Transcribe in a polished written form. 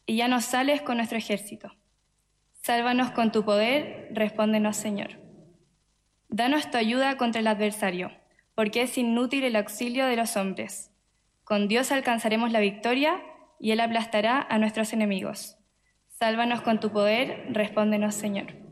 y ya no sales con nuestro ejército. Sálvanos con tu poder, respóndenos, Señor. Danos tu ayuda contra el adversario, porque es inútil el auxilio de los hombres. Con Dios alcanzaremos la victoria y Él aplastará a nuestros enemigos. Sálvanos con tu poder, respóndenos, Señor.